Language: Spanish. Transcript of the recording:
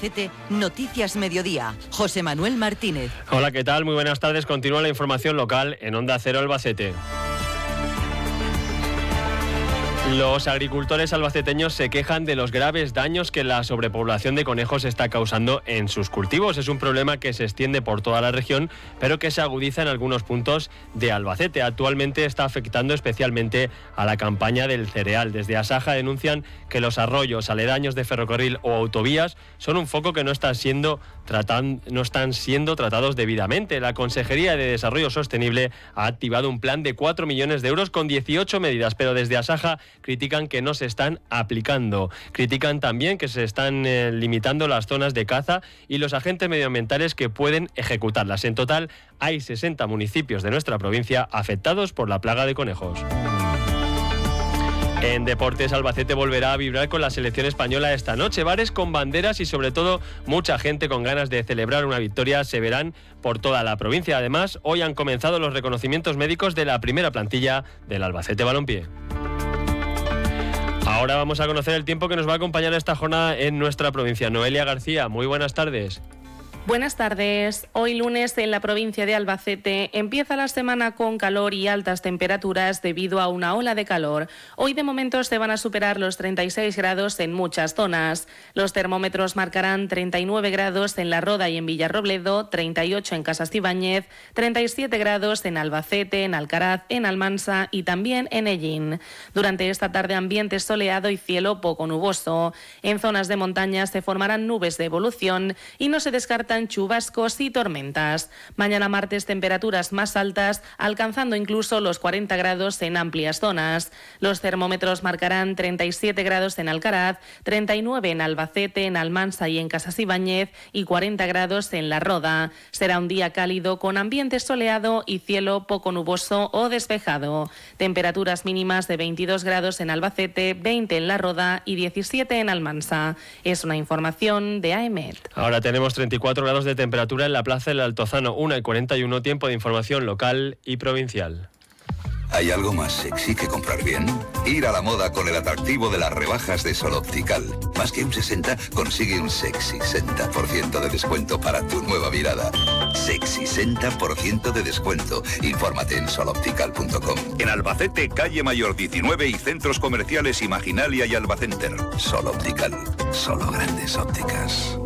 Albacete, Noticias Mediodía. José Manuel Martínez. Hola, ¿qué tal? Muy buenas tardes. Continúa la información local en Onda Cero Albacete. Los agricultores albaceteños se quejan de los graves daños que la sobrepoblación de conejos está causando en sus cultivos. Es un problema que se extiende por toda la región, pero que se agudiza en algunos puntos de Albacete. Actualmente está afectando especialmente a la campaña del cereal. Desde Asaja denuncian que los arroyos aledaños de ferrocarril o autovías son un foco que no están siendo tratados debidamente. La Consejería de Desarrollo Sostenible ha activado un plan de 4 millones de euros con 18 medidas, pero desde Asaja critican que no se están aplicando. Critican también que se están limitando las zonas de caza y los agentes medioambientales que pueden ejecutarlas. En total, hay 60 municipios de nuestra provincia afectados por la plaga de conejos. En deportes, Albacete volverá a vibrar con la selección española esta noche. Bares con banderas y sobre todo mucha gente con ganas de celebrar una victoria se verán por toda la provincia. Además, hoy han comenzado los reconocimientos médicos de la primera plantilla del Albacete Balompié. Ahora vamos a conocer el tiempo que nos va a acompañar esta jornada en nuestra provincia. Noelia García, muy buenas tardes. Buenas tardes. Hoy lunes en la provincia de Albacete empieza la semana con calor y altas temperaturas debido a una ola de calor. Hoy de momento se van a superar los 36 grados en muchas zonas. Los termómetros marcarán 39 grados en La Roda y en Villarrobledo, 38 en Casas Cibáñez, 37 grados en Albacete, en Alcaraz, en Almansa y también en Ellín. Durante esta tarde ambiente soleado y cielo poco nuboso. En zonas de montaña se formarán nubes de evolución y no se descarta chubascos y tormentas. Mañana martes temperaturas más altas, alcanzando incluso los 40 grados en amplias zonas. Los termómetros marcarán 37 grados en Alcaraz, 39 en Albacete, en Almansa y en Casas Cibáñez y 40 grados en La Roda. Será un día cálido con ambiente soleado y cielo poco nuboso o despejado. Temperaturas mínimas de 22 grados en Albacete, 20 en La Roda y 17 en Almansa. Es una información de AEMET. Ahora tenemos 34 grados de temperatura en la Plaza del Altozano, 1:41, tiempo de información local y provincial. ¿Hay algo más sexy que comprar bien? Ir a la moda con el atractivo de las rebajas de Sol Optical. Más que un 60, consigue un sexy 60% de descuento para tu nueva mirada. Sexy 60% de descuento. Infórmate en soloptical.com. En Albacete, calle Mayor 19 y centros comerciales Imaginalia y Albacenter. Sol Optical. Solo grandes ópticas.